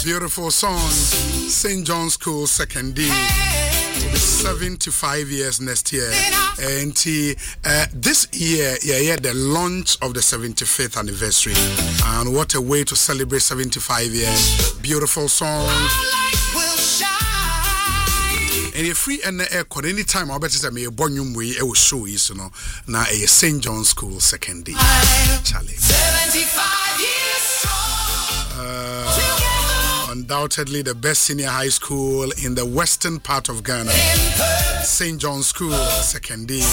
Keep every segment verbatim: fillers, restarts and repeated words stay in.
Beautiful song. Saint John's School Second D. Will be seventy-five years next year. And uh, this year, yeah, yeah, the launch of the seventy-fifth anniversary. And what a way to celebrate seventy-five years. Beautiful song. And you're free and air code anytime I'll bet it's a me a bonum way it will show you, you know. Now a Saint John's School Second D. Charlie. seventy-five years strong. Uh, undoubtedly the best senior high school in the western part of Ghana. Saint John's School Second D.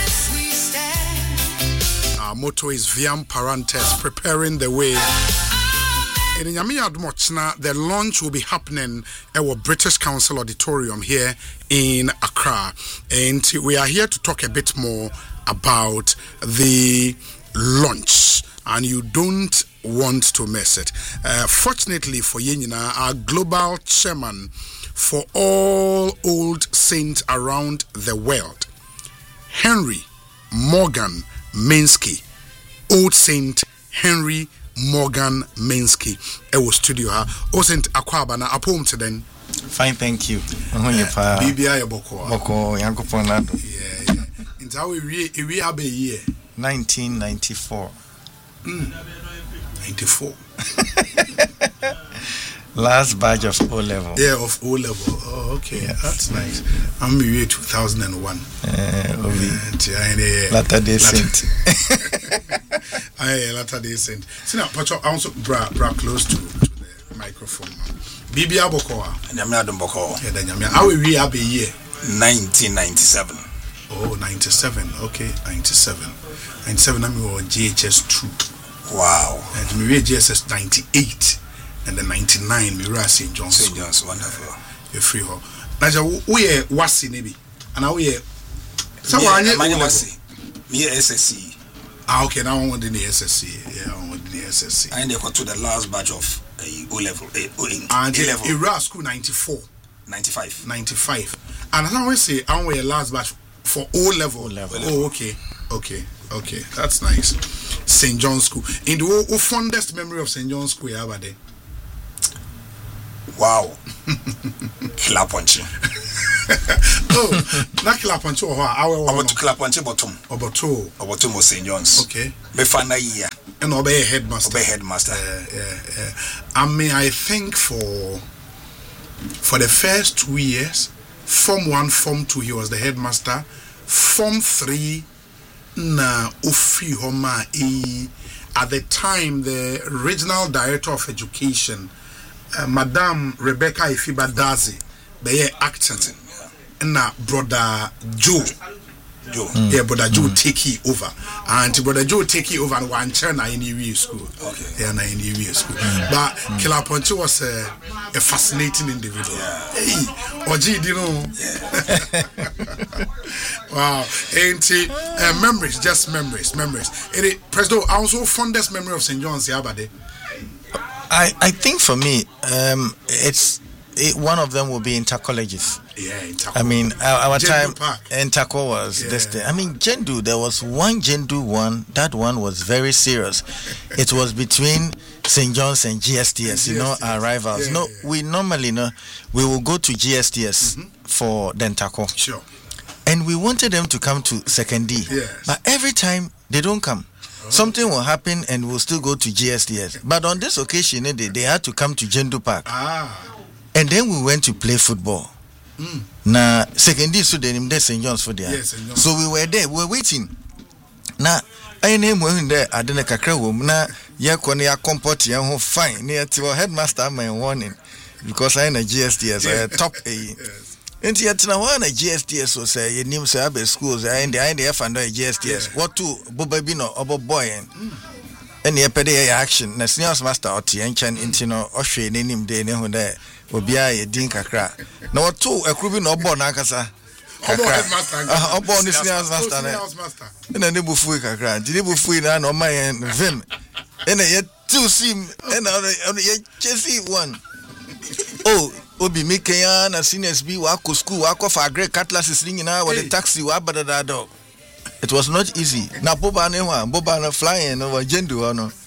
Our motto is Viam Parantes, preparing the way. In Yamiadmochna, the launch will be happening at our British Council Auditorium here in Accra. And we are here to talk a bit more about the launch. And you don't want to miss it. Uh, fortunately for Yenina, our global chairman for all old saints around the world, Henry Morgan Minsky, Old Saint Henry Morgan Minsky, Ewo studio ha. O Saint Akwaba na apom to then. Fine, thank you. Uh, B B I Boko. Boko Yankoponado. Yeah, yeah. Into how we we have a year. nineteen ninety-four. Mm. ninety-four. Last batch of O level. Yeah, of O level. Oh, okay. Yes. That's nice. I'm here two thousand one. Uh, uh, Latter Day Saint. I Latter Day Saint. See now, Pacho, I also bra bra close to, to the microphone. Bibi Abokoa. Nyamia Dumboko. Yeah, the Nyamia. How we have a year? nineteen ninety-seven. Oh, ninety-seven. Okay, ninety-seven. ninety-seven. I'm your G H S two. Wow. And me G S S ninety-eight. And the ninety-nine, me ra Saint John's. Saint John's, wonderful. You're free ho. Naja, we are wasi nebi. And now we are. So what? I'm wasi. Me S S C. Ah, okay. Now I want the S S C. Yeah, I want the S S C. I need to go to the last batch of uh, O level. Uh, O and A level. Ira school ninety-four. ninety-five. ninety-five. And I always say I want a last batch for O level. O level. Oh, okay, okay, okay. That's nice. Saint John's School. In the o, o fondest memory of Saint John's School, how about it? Wow. Kilaponchi. Oh, not Kilaponchi or how? I want to Kilaponchi bottom. Oboto. Oboto of Saint John's. Okay. Me fana year. And obey headmaster. Obey headmaster. Uh, yeah, yeah. I mean, I think for for the first two years, Form One, Form Two, he was the headmaster. Form Three, na Ufi Homa E. At the time, the regional director of education, uh, Madame Rebecca Ifibadazi, they are acting. Na brother Joe. Joe. Mm. Yeah, brother Joe mm. take it over. And brother Joe take it over and one China in the school. Okay. Yeah, in the school. Mm. But mm. Kilaponchi was a, a fascinating individual. Yeah. Hey, Oji, you know. Yeah. Wow. Ain't it? Uh, memories, just memories, memories. It, President, I also fondest memory of Saint John's Yabade. I, I think for me, um, it's it, one of them will be inter-colleges. Yeah, Intako. I mean, our, our time Intako was yeah. this thing. I mean, Jendu, there was one Jendu one. That one was very serious. It was between Saint John's and G S T S, you know, our rivals. Yeah, no, yeah. we normally know we will go to G S T S mm-hmm. for the Intako. Sure. And we wanted them to come to Second D. Yes. But every time they don't come. Oh. Something will happen and we'll still go to G S T S. But on this occasion, they, they had to come to Jendu Park. Ah. And then we went to play football. Mm. Now, Second D, so they named Saint John's for there. Yes, so we were there, we were waiting. Now, I name when there, I didn't kakra wom. Now, ya kone ya comport ya ho fine. Near to our headmaster, my warning. Because I in a G S T S, I top A. Yes. And yet, now, one a G S T S, so say, your name say, Abbey schools, I in the I in the F and G S T S. What two, Bobabino, Obo Boy, and the Epede action, the senior master, or Tianchan, Intino, Oshe, name day, neho there. Obia ye din kakra na wato akrubi na obo na akasa kakra ah obo ni senior master na na ne bufu kakra ndi bufu na na o man vim ena ye two sim ena ye chesi one oh obi mekanya na seniors bi wa ko school wa ko fa grade classes ni nyina with the taxi wa badada dog. It was not easy na boba ne ho boba na flying no Jendu no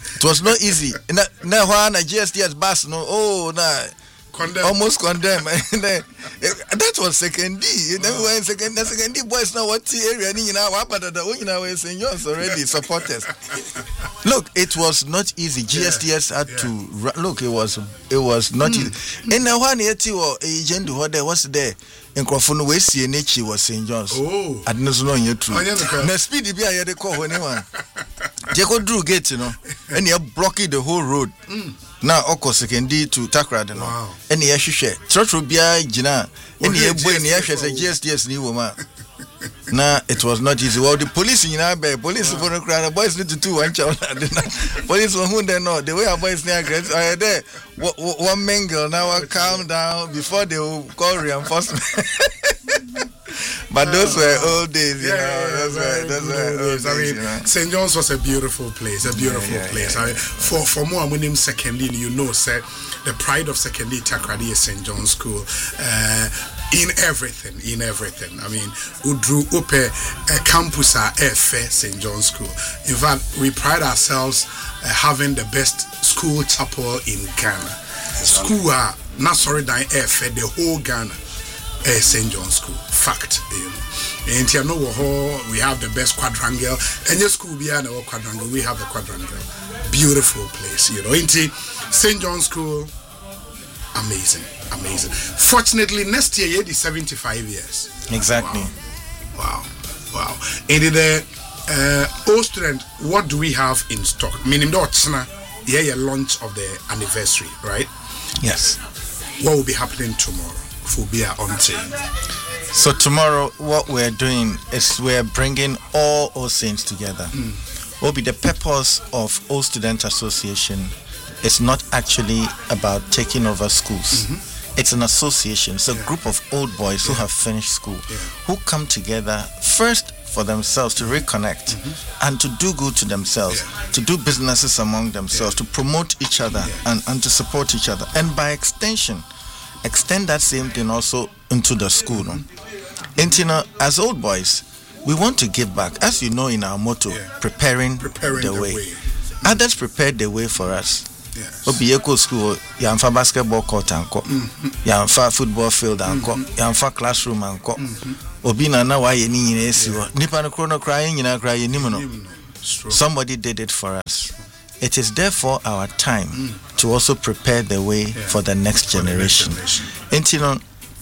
It was not easy. Na na when G S T S bus no oh na condemn. almost condemned. And then, that was second D. You know oh. when second the second D boys now what area you know what but the you know Saint John's already supporters. Look, it was not easy. G S T S had yeah. to look. It was it was not mm. easy. And now one yet or agent who there was there. In Crawford, we see an H was Saint John's. Oh, I didn't know you true. The speed be I had a call anyone. Jacob drew gate, you know, and you're blocking the whole road. Mm. Now, of course, I can do to Takrad, you know, wow. and the share. Trust will be a Jina, and the boy in the ashes, a G S T S new woman. Nah, it was not easy. Well, the police in our bed, police for the crowd, boys need to do one child. Police for whom they know, the way our boys near grades are there. One mingle now, I calm down before they will call reinforcement. But those were old days, you yeah, know. Yeah, those were, those were old days, I mean, you know? Saint John's was a beautiful place, a beautiful yeah, yeah, place. Yeah, I mean, yeah. for for more, I'm name secondly, you know, sir, the pride of secondly Takrady is Saint John's School. Uh, in everything, in everything. I mean, Udru Upe uh, campus are F Saint John's School. In fact, we pride ourselves uh, having the best school chapel in Ghana. School are not sorry, dying F the whole Ghana. Uh, Saint John's School, fact, you know. In Tiano, we have the best quadrangle. Any school beyond our quadrangle, we have the quadrangle. Beautiful place, you know. In Saint John's School, amazing, amazing. Fortunately, next year, you'll be seventy-five years. Exactly. Wow, wow. wow. And the uh, old student, what do we have in stock? Meaning, the yeah, launch of the anniversary, right? Yes. What will be happening tomorrow? So tomorrow what we're doing is we're bringing all All Saints together. Mm. What will be the purpose of All Student Association? It's not actually about taking over schools. Mm-hmm. It's an association. It's a yeah. group of old boys yeah. who have finished school, yeah. who come together first for themselves to reconnect mm-hmm. and to do good to themselves, yeah. to do businesses among themselves, yeah. to promote each other yeah. and, and to support each other. And by extension, extend that same thing also into the school. No? And you know, as old boys, we want to give back. As you know in our motto, yeah. preparing, preparing the, the way. way. Others prepared the way for us. Yes. Obieko school, yamfa basketball court anko, yamfa football field anko, yamfa classroom anko. Obi na na wa ye ni nyina esiwo. Nipa no kro no kra ye nyina kra ye nim no. Somebody did it for us. It is therefore our time mm. to also prepare the way yeah. for the next for generation. And you know,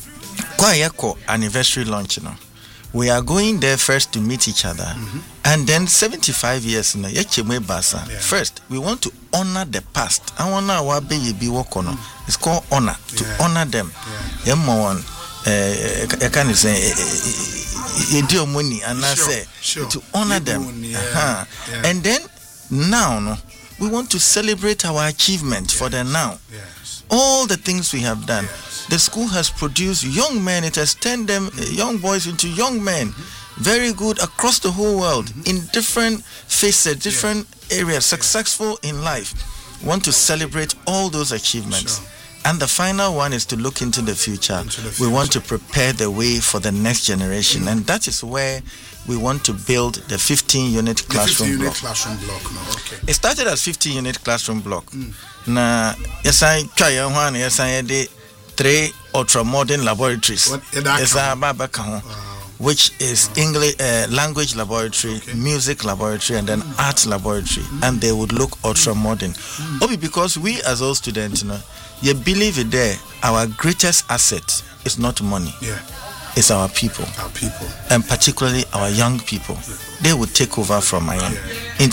kwa anniversary launch, you know, we are going there first to meet each other, mm-hmm. and then seventy-five years in you know, basa. Yeah. First, we want to honor the past. I want our baby be work on. It's called honor to yeah. honor them. Yeah, one. I can't say you money and I say sure. to honor you them, yeah. uh-huh. yeah. and then now no. We want to celebrate our achievement yes. for the now. Yes. All the things we have done. Yes. The school has produced young men. It has turned them, mm-hmm. young boys into young men. Mm-hmm. Very good across the whole world, mm-hmm. in different facets, different yeah. areas, yeah. successful in life. We want to celebrate all those achievements. Sure. And the final one is to look into the future. Into the future. We want to prepare the way for the next generation. Mm-hmm. And that is where we want to build the fifteen unit classroom block. classroom block. No, okay. It started as fifteen unit classroom block. Mm. Na yes I try one yes I did three ultra modern laboratories. Yes I wow. which is English uh, language laboratory, okay. music laboratory, and then mm. art laboratory, mm. and they would look ultra modern. Mm. Only because we as all students, you know, you believe it there, our greatest asset is not money. Yeah. It's our people. Our people. And particularly our young people. Yeah. They will take over from I am.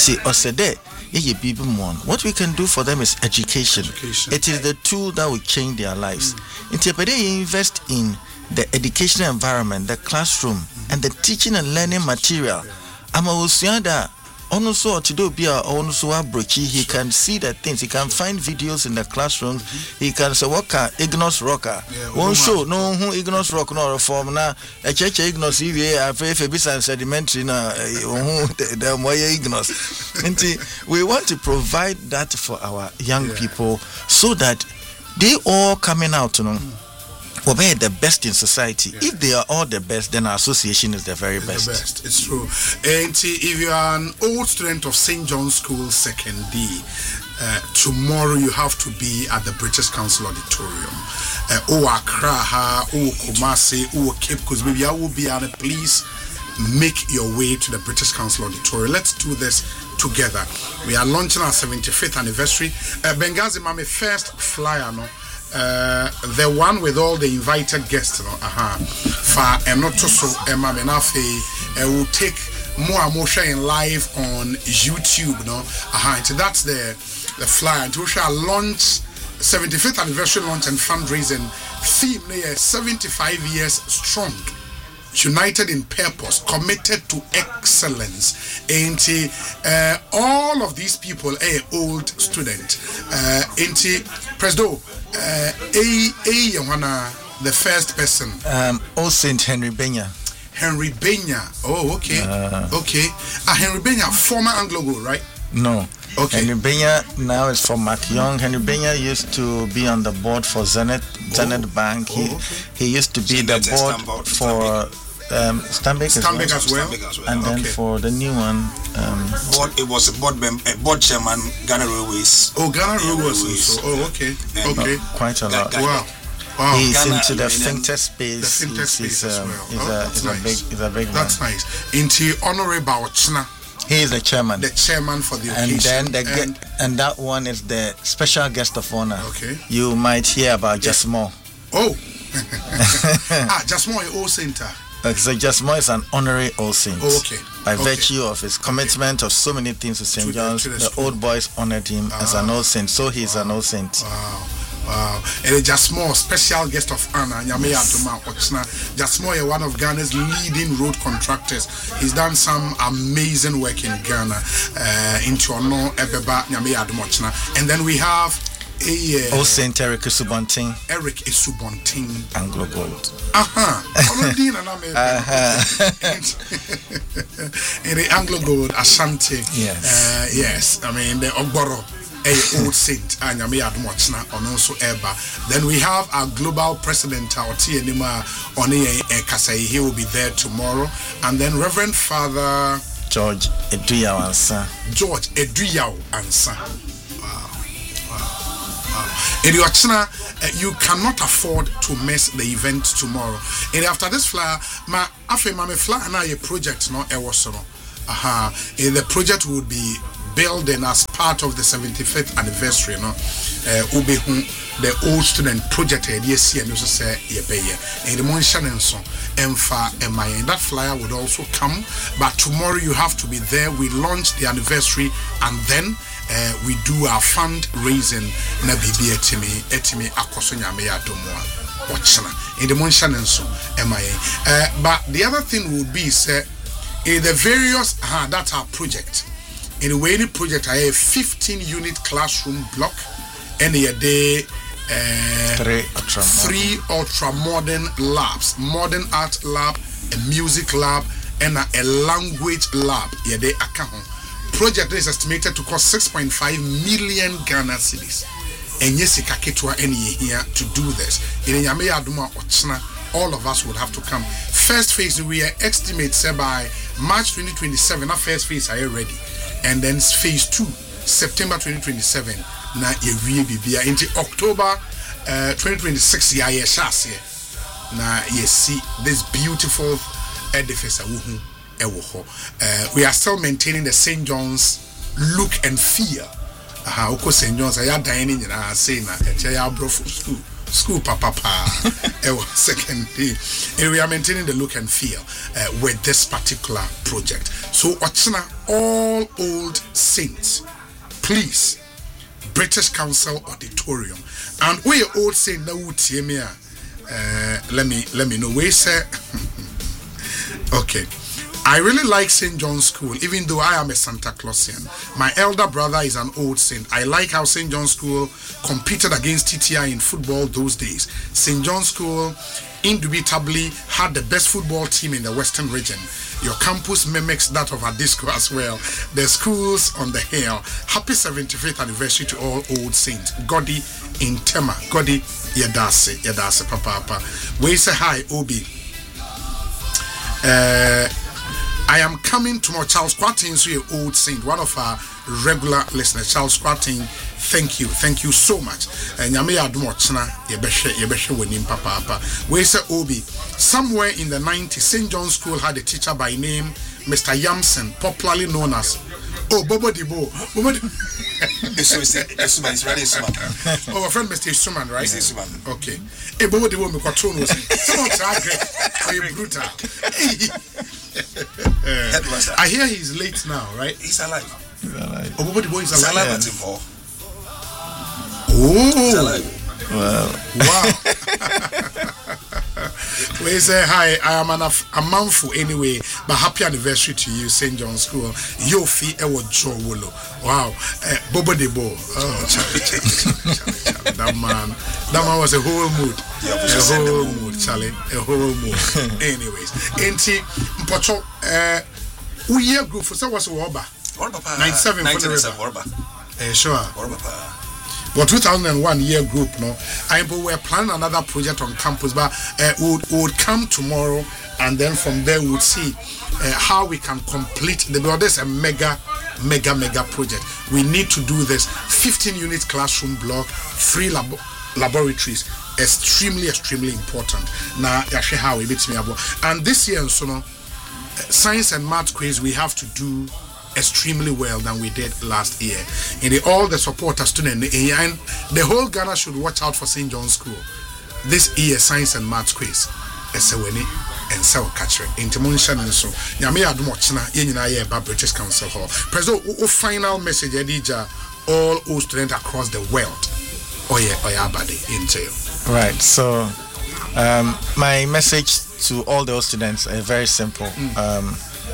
Yeah. What we can do for them is education. education. It is the tool that will change their lives. Mm. You invest in the educational environment, the classroom, mm. and the teaching and learning material. Yeah. Also, to do be also brochi, he can see the things. He can find videos in the classrooms. Mm-hmm. He can say, "What can Ignos rocker? One show no who Ignos rock no reform na a church Ignos E V A F B and sedimentary na who the moye Ignos." We want to provide that for our young yeah. people so that they all coming out, you know. Mm. Obey the best in society. Yeah. If they are all the best, then our association is the very it's best. The best. It's true. And if you are an old student of Saint John's School Second D, uh, tomorrow you have to be at the British Council Auditorium. Uh, oh Accra, oh Kumasi, oh Cape Coast, maybe I will be at it. Please make your way to the British Council Auditorium. Let's do this together. We are launching our seventy-fifth anniversary. Uh, Benghazi Mame first flyer, no. Uh, the one with all the invited guests, no, uh-huh. For and not so Emma Menafe, uh, will take more and more sharing live on YouTube, no, uh-huh. So that's the the flyer. And we shall launch seventy-fifth anniversary launch and fundraising theme. They are seventy-five years strong, united in purpose, committed to excellence. And uh, all of these people are old student. Uh, Ain't President. Uh, a a Johanna, the first person. Um, Old Saint Henry Benya. Henry Benya. Oh, okay, uh, okay. Uh, Henry Benya, former Anglo Gold, right? No. Okay. Henry Benya now is from Mark Young. Henry Benya used to be on the board for Zenith, Zenith oh. Bank. He oh, okay. he used to be Zenith the board for. Um, Stanbic as, Stanbic as well, as well. and then okay. for the new one, um, board, it was a board mem- a board chairman, Ghana Railways. Oh, Ghana Railways. So, oh, okay, and okay, quite a lot. Ghana, wow, wow. He's Ghana, into the fintech space. The fintech he's, space he's, as um, well. He's, oh, a, that's he's nice. a big, he's a big That's man. nice. Into Honorable China. He is the chairman. The chairman for the and occasion. then the and, ge- and that one is the special guest of honor. Okay. You might hear about yeah. Jasmine. Oh. ah, Jasmine Old Center. Uh, so Jasmine is an honorary Old Saint. Oh, okay. By okay. virtue of his commitment okay. of so many things to Saint John's, the, the old boys honored him ah. as an Old Saint, so he's wow. an Old Saint. Wow. Wow. And Jasmine, special guest of honor. Yes. Jasmine is one of Ghana's leading road contractors. He's done some amazing work in Ghana. Uh, into honor, and then we have a uh, Old Saint Eric Isubontin. Eric Isubontin. Anglo Gold. Uh-huh. uh-huh. In the Anglo Gold Ashanti. Yes. Uh, yes. I mean the Ogboro. A Old Saint and Admochna on also Eba. Then we have our global president, our T Nima Oni Kasai. He will be there tomorrow. And then Reverend Father George Eduyao Ansa. George Eduyao Ansa. Wow. Wow. Wow. In Yochina, uh, you cannot afford to miss the event tomorrow. And after this flyer, ma afe mame flyer na a project no ewosono. Aha. Uh, the project would be building as part of the seventy-fifth anniversary, no, uh, Ubehu, the old student project, yes, and also say, Yebeye, and the Monshan and so, Emfa, and my, that flyer would also come, but tomorrow you have to be there. We launch the anniversary, and then uh, we do our fundraising, na bibi etimi, etimi, akosonya meya domoa, watchana, in the Monshan and so, M I A. But the other thing would be, say, in the various, uh, that's our project. In the way the project, I have fifteen unit classroom block, and a day uh, three ultra three ultra modern labs, modern art lab, a music lab, and a, a language lab. Yeah, they account. Project is estimated to cost six point five million Ghana cedis. And yes, Kaketwa any here to do this. In Yamea Aduma Ochna, all of us would have to come. First phase, we estimate say by March twenty twenty-seven. Our first phase are ready. And then phase two, September twenty twenty-seven, na yewie bibia into October uh, twenty twenty-six, ya ye shase na ye see this beautiful edifice awuhu ewo ho. Uh, we are still maintaining the Saint John's look and feel. Aha, oko Saint John's aya dan ni nyina say na eche ya brofo school. School papa pa second day, and we are maintaining the look and feel uh, with this particular project. So Ochina, all old saints, please, British Council Auditorium, and we old saint na utie uh let me let me know we say okay. I really like Saint John's School, even though I am a Santa Clausian. My elder brother is an old saint. I like how Saint John's School competed against T T I in football those days. Saint John's School indubitably had the best football team in the Western region. Your campus mimics that of Adisco as well. The schools on the hill. Happy seventy-fifth anniversary to all old saints. Godi in Tema. Godi yedase yedase papa papa we say hi Obi uh I am coming tomorrow. Charles Quatin is your old saint, one of our regular listeners. Charles Quatin, thank you, thank you so much. And Yame Admochna, Yebeshe, Yebeshe Wenim Papa Papa. We say Obi, somewhere in the nineties, Saint John's School had a teacher by name Mister Yamson, popularly known as Oh Bobo Dibo. Bobo Dibo. Oh, our friend Mister Suman, right? Mister Suman. Okay. Hey, Bobo Dibo, me kwatono was. Someone's agree. Are brutal? Uh, I hear he's late now, right? He's alive. He's alive. Oh, what the boy is He's alive. alive at him. Oh, he's alive. Well, wow. We say hi. I am an af- a manful anyway, but happy anniversary to you, Saint John's School. Yofi Ewo Joe Wolo. Wow, uh, Bobo de Bo. Oh, Charlie, Charlie, Charlie, Charlie. That man, that man was a whole mood. Yeah, a whole mood, Charlie. A whole mood. Anyways, Enti Mpoto. Uh, we year group for so was Warba. ninety-seven for the river. Eh, sure. But two thousand one year group, no. I but we're planning another project on campus, but uh, we would, we would come tomorrow, and then from there we would see uh, how we can complete the. Because there's a mega, mega, mega project. We need to do this fifteen unit classroom block, three labo- laboratories. Extremely, extremely important. Now, how we beat me about. And this year, so no, science and math quiz we have to do extremely well than we did last year. In the, all the support as student and the whole Ghana should watch out for Saint John's School. This year science and math quiz. Eseweni and so catcher. Intimunction and so. Yami Admochna, Yenina about British Council Hall. President, o final message Edija all O students across the world. Oye Oyabadi in jail. Right. So um, my message to all those students is very simple. Mm. Um,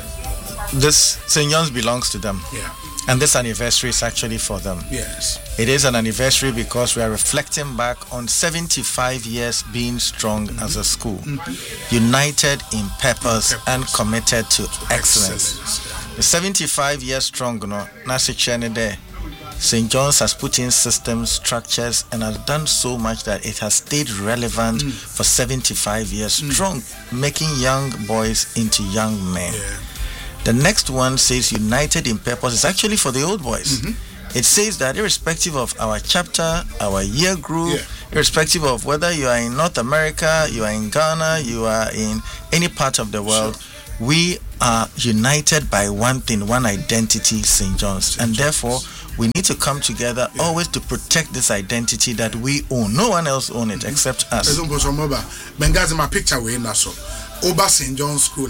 this Saint John's belongs to them. Yeah. And this anniversary is actually for them. Yes. It is an anniversary because we are reflecting back on seventy-five years being strong mm-hmm. as a school, mm-hmm. united in purpose, in purpose and committed to, to excellence. excellence yeah. The seventy-five years strong, you know, there. Saint John's has put in systems, structures, and has done so much that it has stayed relevant mm. for seventy-five years mm. strong, making young boys into young men. Yeah. The next one says united in purpose. It's actually for the old boys. Mm-hmm. It says that irrespective of our chapter, our year group, yeah. irrespective of whether you are in North America, you are in Ghana, you are in any part of the world, sure. we are united by one thing, one identity, Saint John's. Saint and John's. Therefore, we need to come together yeah. always to protect this identity that we own. No one else owns it mm-hmm. except us. Bengazi, my picture we in so. Oba Saint John's School.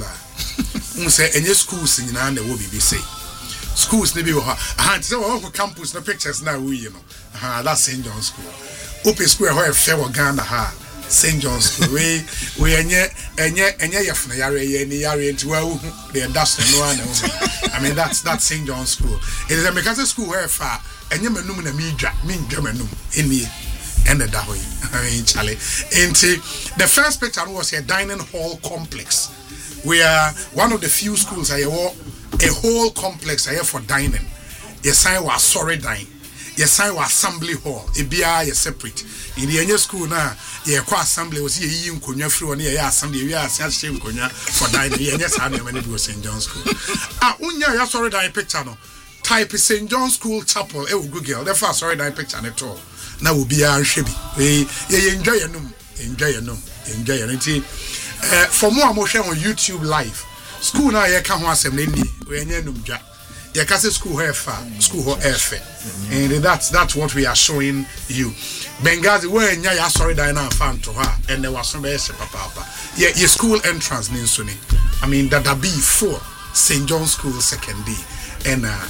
Say any schools in Ghana will be say. Schools maybe ha. Ah, so our campus no pictures now we you know. Ah, that's Saint John's School. Open School where fair Ghana ha. Saint John's School. We we enye enye enye yefna yare ye ni yare nti wa hu the dust no one. I mean that's that's Saint John's School. It is a mechanical school where far enye menum na mi dwa mi dwa menum eni and the dahoy. I mean Charlie. Into the first picture was a dining hall complex. We are one of the few schools I have a whole complex I have for dining. Yes, I was sorry dine. Yes, I was assembly hall. A B I is separate. In the other school now, yeah, qua assembly was here in Kunya through on the assembly. We are such in Kunya for dining. Yes, I know when it was Saint John's School. Ah, unya, ya sorry dine picture no. Type Saint John's School Chapel. Eh, Google. The first sorry dine picture at all. Now will be our shabby. We enjoy your num, enjoy your num, enjoy your num. Uh, for more emotion on YouTube live. School now you can want some Lindy. We are num ja. You can say school here far, school here fair. And that's that's what we are showing you. Bengazi where nya ya sorry die now fan to her and there was some papa papa. Yeah, your school entrance means Sunni. I mean that be for Saint John's School second day and uh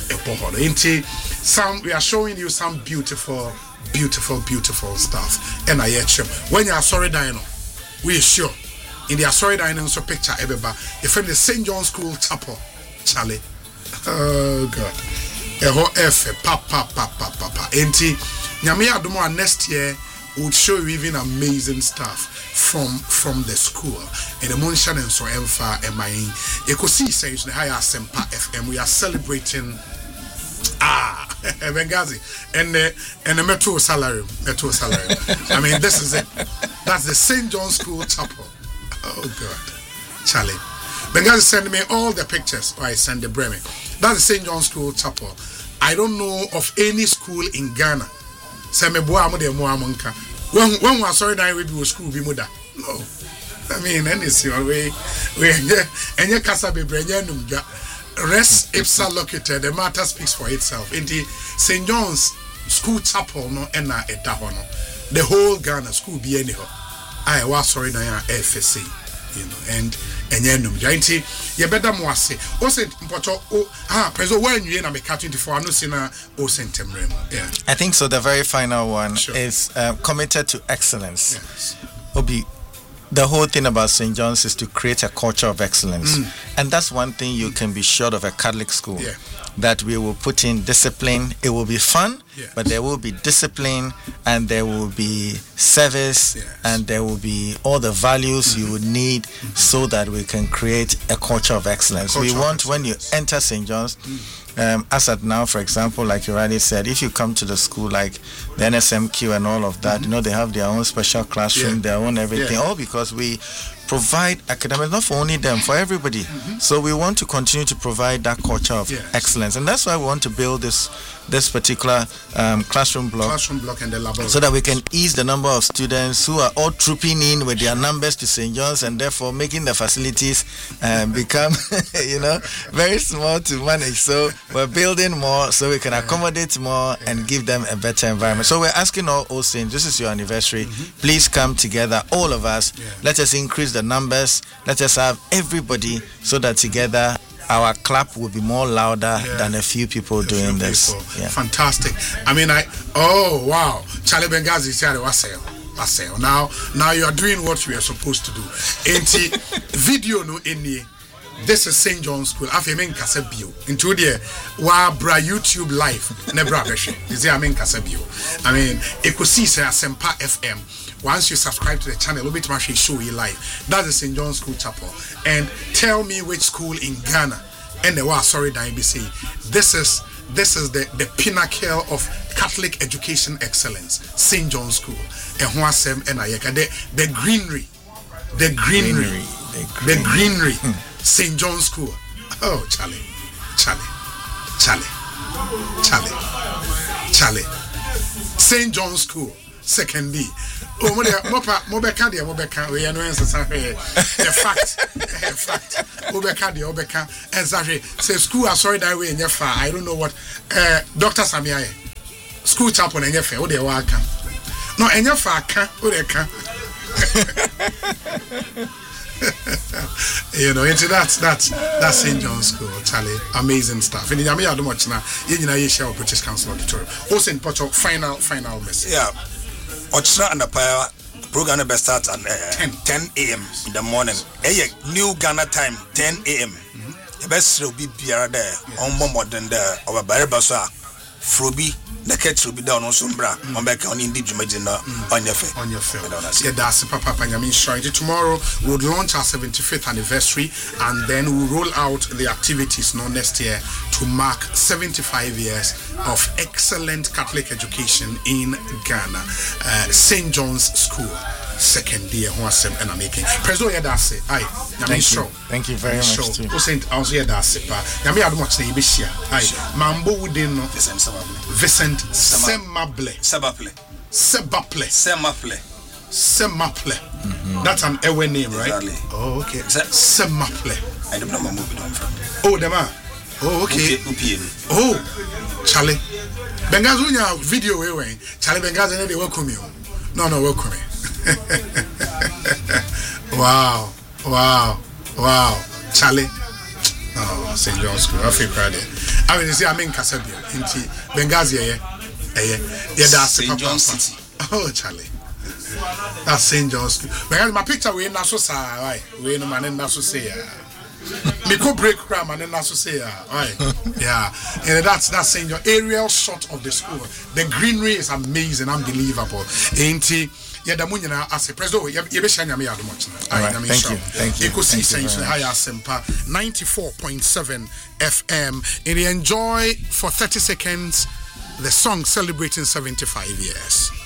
some we are showing you some beautiful, beautiful, beautiful stuff. And I yet sure when you are sorry die no, we sure. In the Asori Dynamics picture, everybody, you find the Saint John's School Chapel, Charlie. Oh God, a whole F, papa, papa, papa. Enti, Nyame Adomo next year would show you even amazing stuff from from the school. And the Monshan and so Emfa and my, you could see, says the higher Sempa F M. We are celebrating. Ah, Benghazi, and the and the metro salary, metro salary. I mean, this is it. That's the Saint John's School Chapel. Oh God, Charlie. Benghazi send me all the pictures. Or I send the Bremen. That's the Saint John's School Chapel. I don't know of any school in Ghana. Send me boy mo de mo amonka. When when we sorry that we be school be muda. No. I mean, any see we we enye kasa bebre enye numga. Res ipsa located, the matter speaks for itself. In the Saint John's School Chapel, no, and na etahono. The whole Ghana school be anyhow. I was sorry na ya F S C, you know, and and yenum. Jainti, ye better mo say. O say mpoto o ah preso when you na make twenty-four. No say na o sentemrem. Yeah. I think so. The very final one Sure. is uh, committed to excellence. Yes. Obi. The whole thing about Saint John's is to create a culture of excellence. Mm. And that's one thing you can be sure of a Catholic school. Yeah. That we will put in discipline. It will be fun, yes. but there will be discipline and there will be service yes. and there will be all the values mm-hmm. you would need mm-hmm. so that we can create a culture of excellence. Culture we want excellence. When you enter Saint John's, mm. Um, as at now, for example, like you already said, if you come to the school like the N S M Q and all of that, mm-hmm. you know, they have their own special classroom, yeah. their own everything, yeah. all because we provide academics, not for only them, for everybody. Mm-hmm. So we want to continue to provide that culture of yes. excellence. And that's why we want to build this this particular um, classroom block. Classroom block and the laboratory. So that we can ease the number of students who are all trooping in with their numbers to Saint John's and therefore making the facilities um, become, you know, very small to manage. So we're building more so we can accommodate more yeah. and give them a better environment. So we're asking all, all Saints, this is your anniversary. Mm-hmm. Please come together, all of us. Yeah. Let us increase the numbers. Let us have everybody so that together our clap will be more louder yeah. than a few people a doing few this. People. Yeah. Fantastic. I mean, I oh wow, Charlie Benghazi said wasel, wasel. Now, now you are doing what you are supposed to do. Enti video no any. This is Saint John's School. Afi men kasabio. Into the wa bra YouTube live. Nebra beshe. Is I mean kasabio. I mean, ekosi say Asempa F M. Once you subscribe to the channel, we'll be to show you live. That's the Saint John's School Chapel. And tell me which school in Ghana. And the was sorry, that I be saying. This is this is the, the pinnacle of Catholic education excellence. Saint John's School. And Huasem and Ayeka. The the greenery. The greenery. greenery. The greenery. The greenery. Saint John's School. Oh, Charlie. Charlie. Charlie. Charlie. Charlie. Saint John's School. Second D. Oh, Mopa, Mobeka, the Mobeka, we are no answer. The fact, the fact, Mobeka, the Obeka, and Sashi say school are sorry that way in your far. I don't know what, uh, Doctor Samia, school chapel in your fair, what they work. No, in your far, can't, what they can. You know, into that's that's that's Saint John's School, Charlie. Amazing stuff. And I mean, I don't much now. You know, you share British Council Auditorium. Also in Porto, final, final message. Yeah. Ochra and the power program will start at uh, ten a.m. in the morning. A new Ghana time, ten a.m. The best will be there on more than the our Barabasa, Frobi, the catch will be down on Sombra, on back on indeed you imagine on your face. On your face. Yeah, that's Papa Panyamin Shrine. Tomorrow we'll launch our seventy-fifth anniversary and then we'll roll out the activities no next year to mark seventy-five years of excellent Catholic education in Ghana. Uh, Saint John's School, second year, Huasem and I'm making. Preso Yadase, aye, thank you. Thank you very much. Too. O Saint also Yadase, pa. Yami adu much na ibishia. Aye, Mambo within no. Vincent Semable. Sebaple. Sebaple. Semaple. Semaple. That's an Ewe name, right? Exactly. Oh, okay. Semaple. I don't know my movie from. Oh, the man. Oh, okay. Oh, Charlie. Benghazi, unya video wewe. Charlie Benghazi ne de welcome you. No, no, welcome me. Wow, wow, wow, Charlie. Oh, Saint John's School. I feel proud. I mean, you see, I'm in Kasabia. Inti Benghazi, eh, eh, yeah, that's Saint John's City. Oh, Charlie. That's Saint John's School. Benghazi, my picture we in Naso sa, right? We in man in Naso say. Me go break cram and then Naso say, right? Yeah, and that's that's Saint John. Aerial shot of the school. The greenery is amazing, unbelievable. Inti. Yeah, the money now as a president. You be sharing me out much. Thank you, thank you. You could see Saints Higher Sempa ninety-four point seven F M. And you enjoy for thirty seconds the song celebrating seventy-five years.